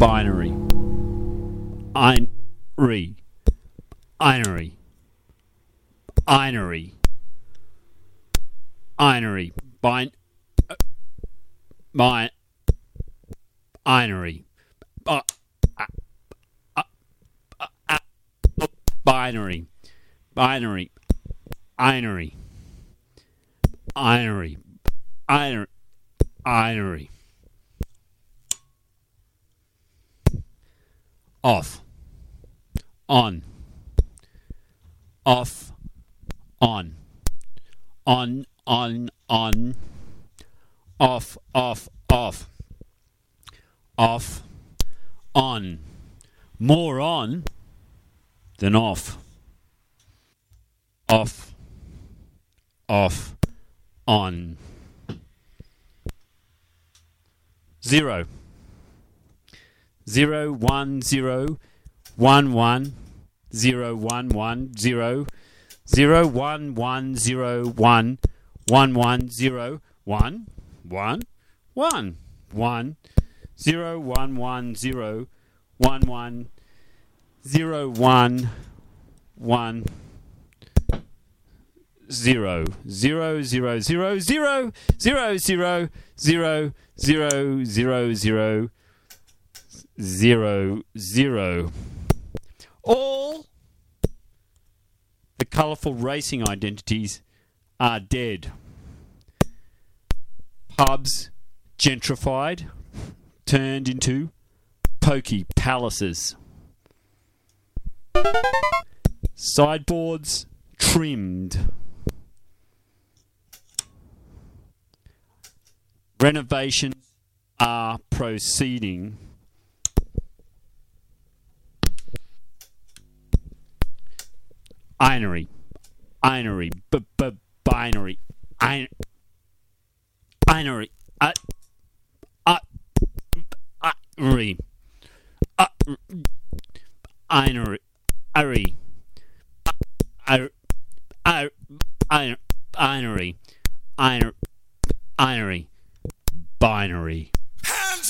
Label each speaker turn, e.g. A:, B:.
A: binary, binary, binary, binary, binary, binary, binary, binary, binary, binary, binary, binary. Off, on, off, on, on, off, off, off, on, more on than off, on, 0, 0, 1, 0, 1, 1, 0, 1, 1, 0, 0, 1, 1, 0, 1, 1, 1, 0, 1, 1, 1, 1, 0, 1, 1, 0, 1, 1, 0, 1, 1, 0, 0, 0, 0, 0, 0, 0, 0, 0, 0, 0, 0, 0. All the colourful racing identities are dead. Pubs gentrified, turned into pokey palaces. Sideboards trimmed. Renovations are proceeding. Binary, binary, binary, binary, binary, binary, binary, binary, binary.